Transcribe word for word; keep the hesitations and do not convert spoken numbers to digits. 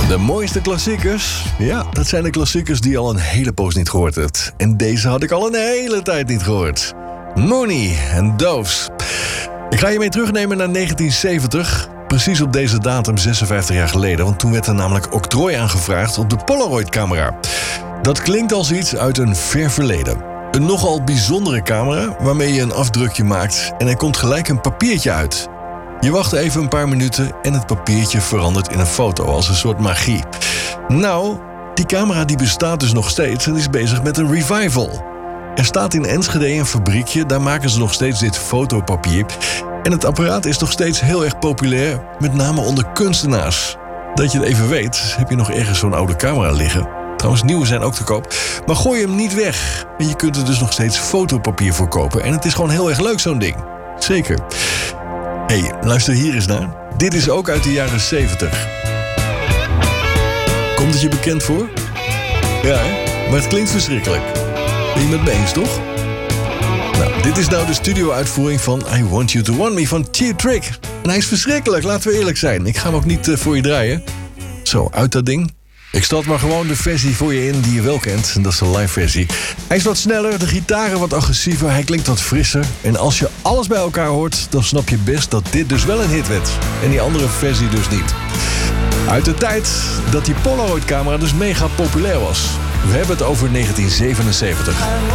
De mooiste klassiekers? Ja, dat zijn de klassiekers die je al een hele poos niet gehoord hebt. En deze had ik al een hele tijd niet gehoord. Mooney en Doves. Ik ga je mee terugnemen naar negentien zeventig. Precies op deze datum, zesenvijftig jaar geleden. Want toen werd er namelijk octrooi aangevraagd op de Polaroid-camera. Dat klinkt als iets uit een ver verleden. Een nogal bijzondere camera waarmee je een afdrukje maakt en er komt gelijk een papiertje uit. Je wacht even een paar minuten en het papiertje verandert in een foto als een soort magie. Nou, die camera die bestaat dus nog steeds en is bezig met een revival. Er staat in Enschede een fabriekje, daar maken ze nog steeds dit fotopapier. En het apparaat is nog steeds heel erg populair, met name onder kunstenaars. Dat je het even weet, heb je nog ergens zo'n oude camera liggen. Trouwens, nieuwe zijn ook te koop. Maar gooi hem niet weg. En je kunt er dus nog steeds fotopapier voor kopen. En het is gewoon heel erg leuk, zo'n ding. Zeker. Hé, hey, luister hier eens naar. Dit is ook uit de jaren zeventig. Komt het je bekend voor? Ja, hè? Maar het klinkt verschrikkelijk. Ben je met me eens, toch? Nou, dit is nou de studio-uitvoering van I Want You To Want Me van Cheap Trick. En hij is verschrikkelijk, laten we eerlijk zijn. Ik ga hem ook niet uh, voor je draaien. Zo, uit dat ding. Ik start maar gewoon de versie voor je in die je wel kent. En dat is de live versie. Hij is wat sneller, de gitaren wat agressiever, hij klinkt wat frisser. En als je alles bij elkaar hoort, dan snap je best dat dit dus wel een hit werd. En die andere versie dus niet. Uit de tijd dat die Polaroid-camera dus mega populair was. We hebben het over negentien zevenenzeventig.